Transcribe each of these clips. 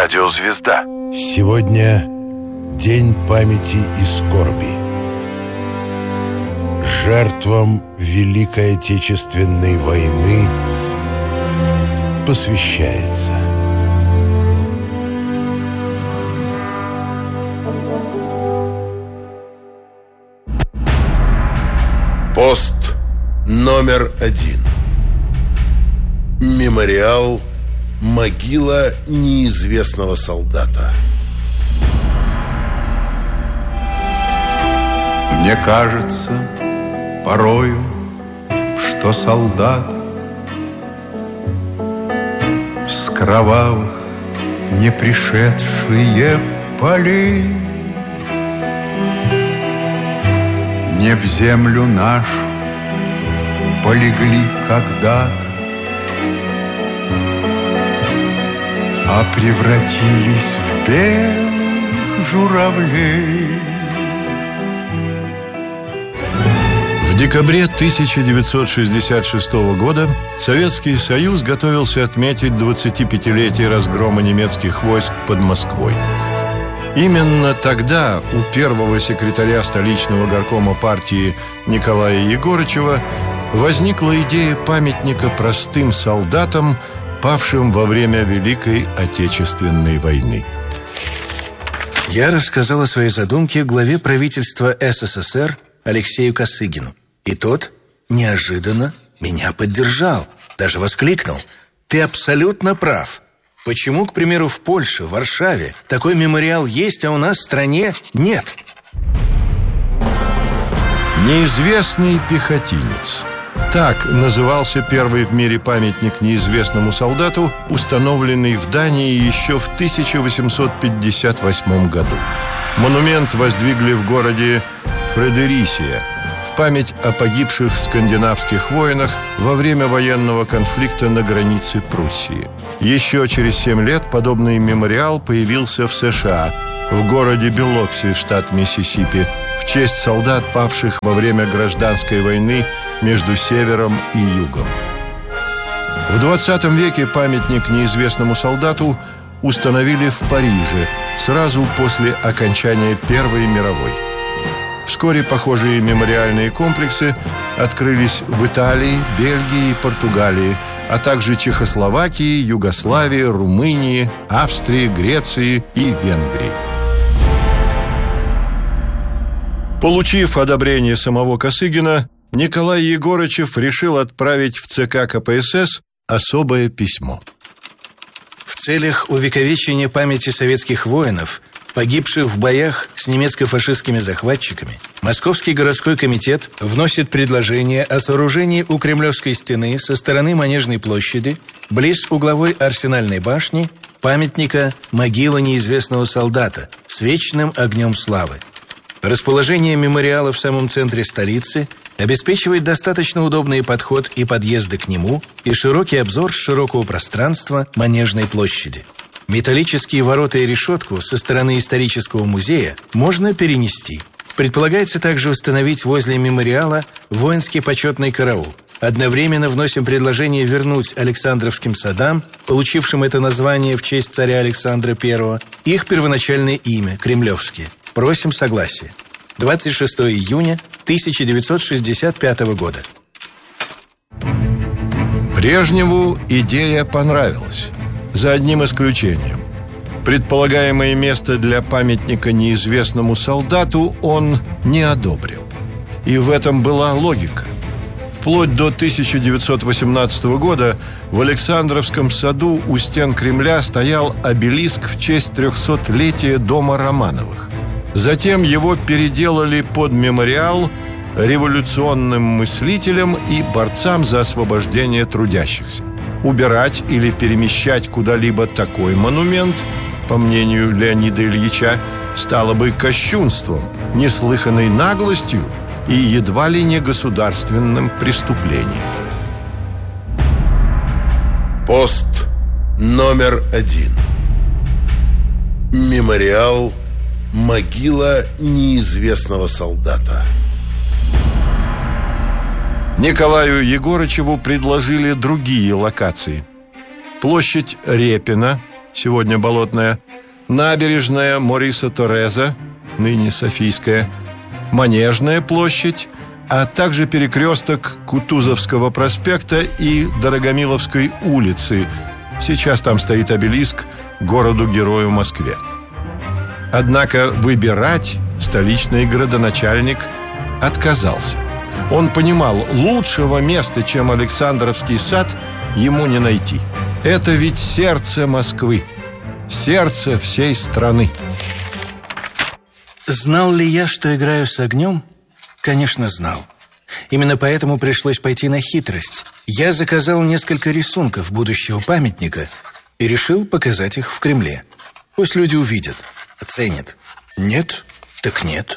Радиозвезда. Сегодня день памяти и скорби. Жертвам Великой Отечественной войны посвящается. Пост номер 1. Мемориал «Могила неизвестного солдата». Мне кажется порою, что солдат с кровавых не пришедшие полей не в землю нашу полегли когда-то, а превратились в белых журавлей. В декабре 1966 года Советский Союз готовился отметить 25-летие разгрома немецких войск под Москвой. Именно тогда у первого секретаря столичного горкома партии Николая Егорычева возникла идея памятника простым солдатам, павшим во время Великой Отечественной войны. Я рассказал о своей задумке главе правительства СССР Алексею Косыгину. И тот неожиданно меня поддержал, даже воскликнул: «Ты абсолютно прав. Почему, к примеру, в Польше, в Варшаве такой мемориал есть, а у нас в стране нет?» Неизвестный пехотинец. Так назывался первый в мире памятник неизвестному солдату, установленный в Дании еще в 1858 году. Монумент воздвигли в городе Фредерисия в память о погибших скандинавских воинах во время военного конфликта на границе Пруссии. Еще через 7 лет подобный мемориал появился в США, в городе Билокси, штат Миссисипи, в честь солдат, павших во время гражданской войны между севером и югом. В 20 веке памятник неизвестному солдату установили в Париже сразу после окончания Первой мировой. Вскоре похожие мемориальные комплексы открылись в Италии, Бельгии и Португалии, а также Чехословакии, Югославии, Румынии, Австрии, Греции и Венгрии. Получив одобрение самого Косыгина, Николай Егорычев решил отправить в ЦК КПСС особое письмо. В целях увековечения памяти советских воинов, погибших в боях с немецко-фашистскими захватчиками, Московский городской комитет вносит предложение о сооружении у Кремлевской стены со стороны Манежной площади, близ угловой Арсенальной башни, памятника «Могила неизвестного солдата» с вечным огнем славы. Расположение мемориала в самом центре столицы обеспечивает достаточно удобный подход и подъезды к нему и широкий обзор с широкого пространства Манежной площади. Металлические ворота и решетку со стороны исторического музея можно перенести. Предполагается также установить возле мемориала воинский почетный караул. Одновременно вносим предложение вернуть Александровским садам, получившим это название в честь царя Александра I, их первоначальное имя – Кремлевские. Просим согласия. 26 июня 1965 года. Брежневу идея понравилась, за одним исключением. Предполагаемое место для памятника неизвестному солдату он не одобрил. И в этом была логика. Вплоть до 1918 года в Александровском саду у стен Кремля стоял обелиск в честь 300-летия дома Романовых. Затем его переделали под мемориал революционным мыслителям и борцам за освобождение трудящихся. Убирать или перемещать куда-либо такой монумент, по мнению Леонида Ильича, стало бы кощунством, неслыханной наглостью и едва ли не государственным преступлением. Пост номер 1. Мемориал «Могила неизвестного солдата». Николаю Егорычеву предложили другие локации. Площадь Репина, сегодня Болотная, набережная Мориса Торреза, ныне Софийская, Манежная площадь, а также перекресток Кутузовского проспекта и Дорогомиловской улицы. Сейчас там стоит обелиск городу-герою Москве. Однако выбирать столичный градоначальник отказался. Он понимал, лучшего места, чем Александровский сад, ему не найти. Это ведь сердце Москвы, сердце всей страны. Знал ли я, что играю с огнем? Конечно, знал. Именно поэтому пришлось пойти на хитрость. Я заказал несколько рисунков будущего памятника и решил показать их в Кремле. Пусть люди увидят, оценят. Нет, так нет.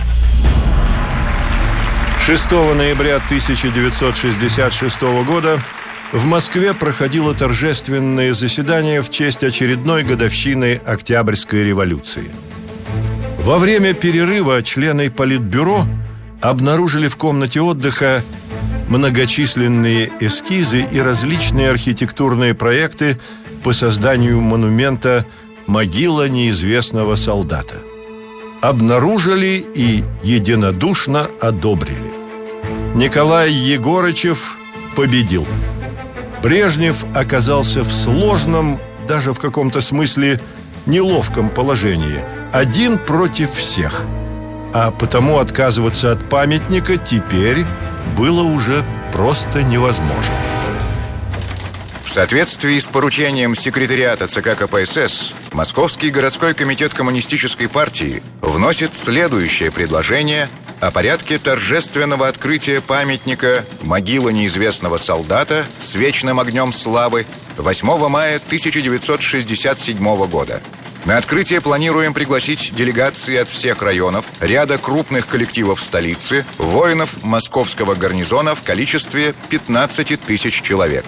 6 ноября 1966 года в Москве проходило торжественное заседание в честь очередной годовщины Октябрьской революции. Во время перерыва члены Политбюро обнаружили в комнате отдыха многочисленные эскизы и различные архитектурные проекты по созданию монумента «Могила неизвестного солдата». Обнаружили и единодушно одобрили. Николай Егорычев победил. Брежнев оказался в сложном, даже в каком-то смысле неловком положении. Один против всех. А потому отказываться от памятника теперь было уже просто невозможно. В соответствии с поручением секретариата ЦК КПСС, Московский городской комитет Коммунистической партии вносит следующее предложение о порядке торжественного открытия памятника «Могила неизвестного солдата» с вечным огнем славы 8 мая 1967 года. На открытие планируем пригласить делегации от всех районов, ряда крупных коллективов столицы, воинов московского гарнизона в количестве 15 тысяч человек.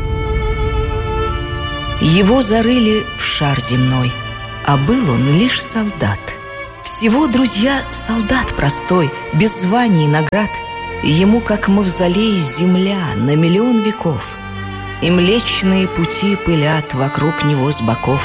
Его зарыли в шар земной, а был он лишь солдат. Всего, друзья, солдат простой, без званий и наград. Ему, как мавзолей, земля на миллион веков, и Млечные Пути пылят вокруг него с боков.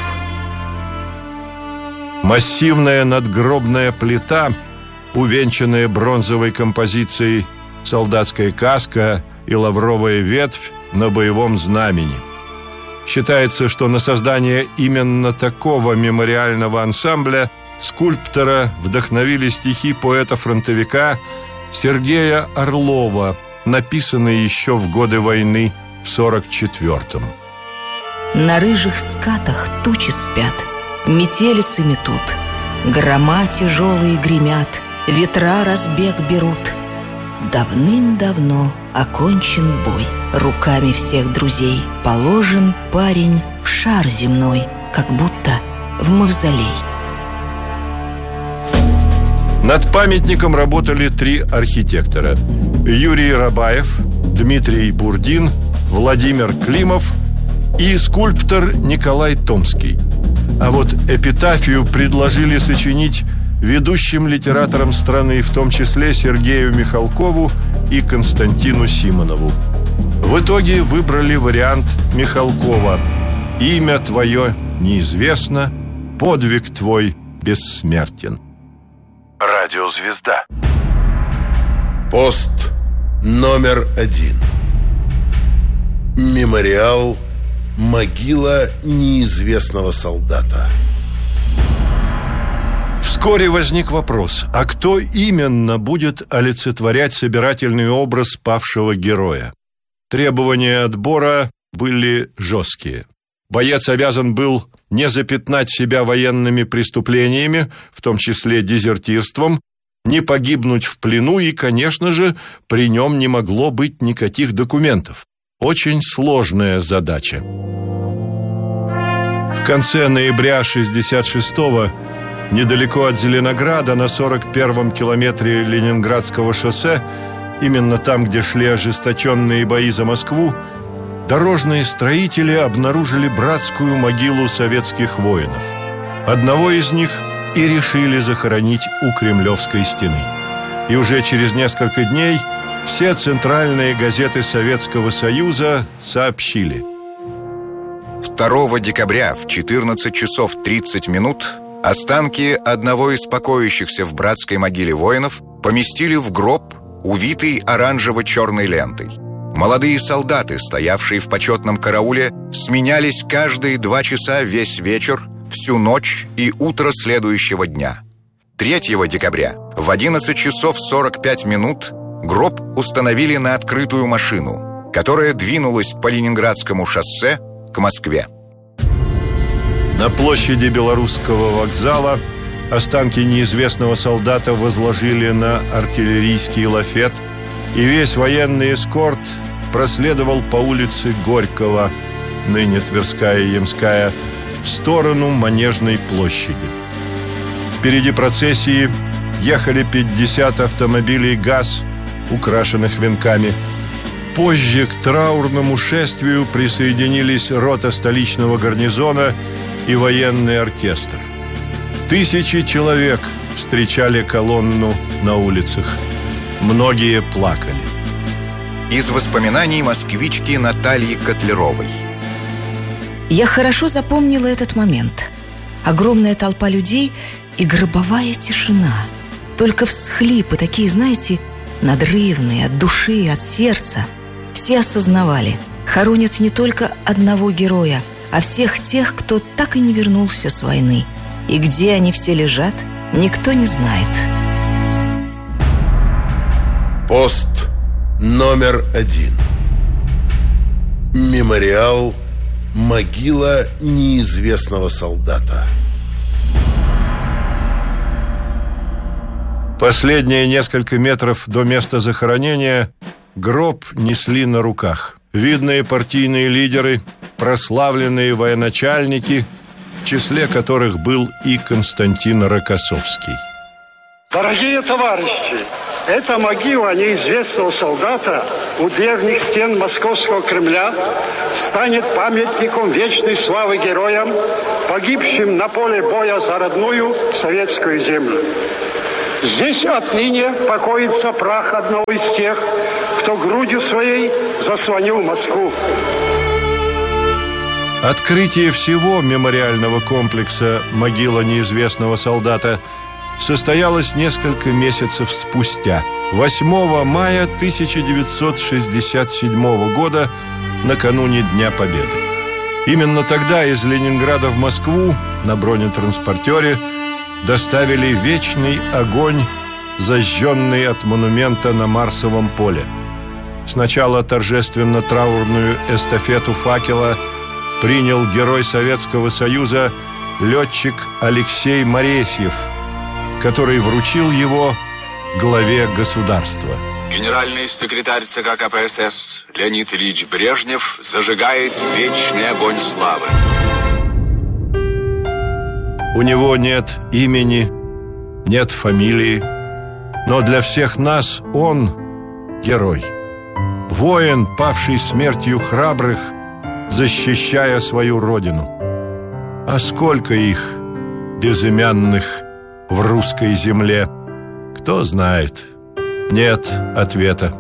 Массивная надгробная плита, увенчанная бронзовой композицией солдатская каска и лавровая ветвь на боевом знамени. Считается, что на создание именно такого мемориального ансамбля скульптора вдохновили стихи поэта-фронтовика Сергея Орлова, написанные еще в годы войны в 44-м. На рыжих скатах тучи спят, метелицы метут, грома тяжелые гремят, ветра разбег берут. Давным-давно окончен бой, руками всех друзей положен парень в шар земной, как будто в мавзолей. Над памятником работали 3 архитектора: Юрий Рабаев, Дмитрий Бурдин, Владимир Климов и скульптор Николай Томский. А вот эпитафию предложили сочинить ведущим литераторам страны, в том числе Сергею Михалкову и Константину Симонову. В итоге выбрали вариант Михалкова: «Имя твое неизвестно, подвиг твой бессмертен». Радиозвезда. Пост номер 1. Мемориал «Могила неизвестного солдата». Вскоре возник вопрос: а кто именно будет олицетворять собирательный образ павшего героя? Требования отбора были жесткие. Боец обязан был не запятнать себя военными преступлениями, в том числе дезертирством, не погибнуть в плену и, конечно же, при нем не могло быть никаких документов. Очень сложная задача. В конце ноября 66-го, недалеко от Зеленограда, на 41-м километре Ленинградского шоссе, именно там, где шли ожесточенные бои за Москву, дорожные строители обнаружили братскую могилу советских воинов. Одного из них и решили захоронить у Кремлевской стены. И уже через несколько дней все центральные газеты Советского Союза сообщили: 2 декабря в 14 часов 30 минут останки одного из покоящихся в братской могиле воинов поместили в гроб, увитый оранжево-черной лентой. Молодые солдаты, стоявшие в почетном карауле, сменялись каждые 2 часа весь вечер, всю ночь и утро следующего дня. 3 декабря в 11 часов 45 минут гроб установили на открытую машину, которая двинулась по Ленинградскому шоссе к Москве. На площади Белорусского вокзала останки неизвестного солдата возложили на артиллерийский лафет, и весь военный эскорт проследовал по улице Горького, ныне Тверская и Ямская, в сторону Манежной площади. Впереди процессии ехали 50 автомобилей ГАЗ, украшенных венками. Позже к траурному шествию присоединились рота столичного гарнизона и военный оркестр. Тысячи человек встречали колонну на улицах. Многие плакали. Из воспоминаний москвички Натальи Котлеровой. Я хорошо запомнила этот момент. Огромная толпа людей и гробовая тишина. Только всхлипы, такие, знаете, надрывные, от души, от сердца. Все осознавали, хоронят не только одного героя, а всех тех, кто так и не вернулся с войны. И где они все лежат, никто не знает. Пост номер 1. Мемориал «Могила неизвестного солдата». Последние несколько метров до места захоронения гроб несли на руках. Видные партийные лидеры, прославленные военачальники, в числе которых был и Константин Рокоссовский. Дорогие товарищи, эта могила неизвестного солдата у древних стен Московского Кремля станет памятником вечной славы героям, погибшим на поле боя за родную советскую землю. Здесь отныне покоится прах одного из тех, кто грудью своей заслонил Москву. Открытие всего мемориального комплекса «Могила неизвестного солдата» состоялось несколько месяцев спустя, 8 мая 1967 года, накануне Дня Победы. Именно тогда из Ленинграда в Москву на бронетранспортере доставили вечный огонь, зажженный от монумента на Марсовом поле. Сначала торжественно-траурную эстафету факела принял герой Советского Союза летчик Алексей Моресьев, который вручил его главе государства. Генеральный секретарь ЦК КПСС Леонид Ильич Брежнев зажигает вечный огонь славы. У него нет имени, нет фамилии, но для всех нас он герой. Воин, павший смертью храбрых, защищая свою родину. А сколько их, безымянных, в русской земле? Кто знает? Нет ответа.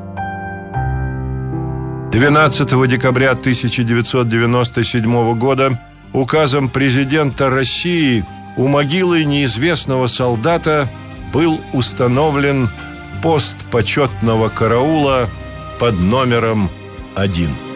12 декабря 1997 года указом президента России у могилы неизвестного солдата был установлен пост почетного караула под номером 1.